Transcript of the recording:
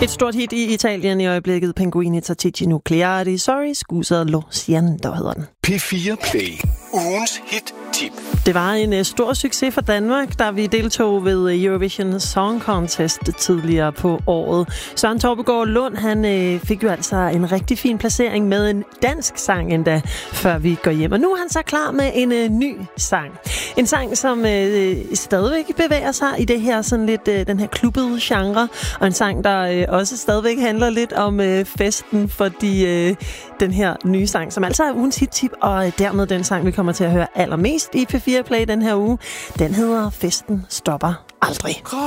Et stort hit i Italien i øjeblikket. Pinguini Tattici Nucleari. Sorry, scusa lo siento hedder den. P4 Play. Ugens hit-tip. Det var en stor succes for Danmark, da vi deltog ved Eurovision Song Contest tidligere på året. Søren Torpegaard Lund, han fik jo altså en rigtig fin placering med en dansk sang endda, før vi går hjem. Og nu er han så klar med en ny sang. En sang, som stadigvæk bevæger sig i det her sådan lidt den her klubbede genre, og en sang, der også stadigvæk handler lidt om festen, fordi den her nye sang, som altså er ugens hit-tip, og dermed den sang, vi kommer til at høre allermest i P4 Play den her uge, den hedder Festen stopper aldrig.